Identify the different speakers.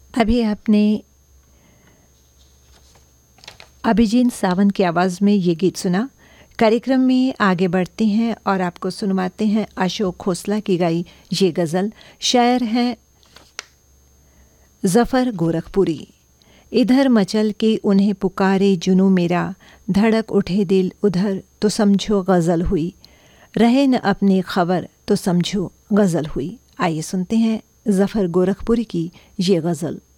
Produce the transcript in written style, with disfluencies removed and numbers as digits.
Speaker 1: अभी आपने अभिजीत सावंत की आवाज़ में ये गीत सुना। कार्यक्रम में आगे बढ़ते हैं और आपको सुनवाते हैं अशोक खोसला की गाई ये गज़ल। शायर हैं ज़फ़र गोरखपुरी। इधर मचल के उन्हें पुकारे जुनू मेरा, धड़क उठे दिल उधर तो समझो गज़ल हुई, रहे न अपनी खबर तो समझो गज़ल हुई। आइए सुनते हैं ज़फ़र गोरखपुरी की ये गज़ल।